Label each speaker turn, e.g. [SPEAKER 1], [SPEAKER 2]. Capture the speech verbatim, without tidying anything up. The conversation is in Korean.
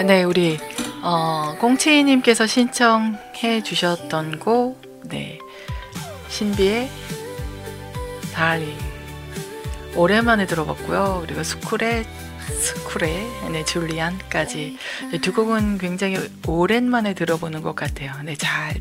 [SPEAKER 1] 네, 우리 어, 꽁치님께서 신청해 주셨던 곡, 네, 신비의 달리 오랜만에 들어봤고요. 그리고 스쿨의 스쿨의 네, 줄리안까지 네, 두 곡은 굉장히 오랜만에 들어보는 것 같아요. 네, 잘